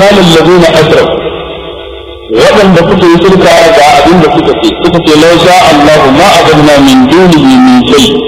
qala alladhina asrafu waɗanda suka yi shirka ga abin da suka ce law sha Allah ma abadna min dunihi min shay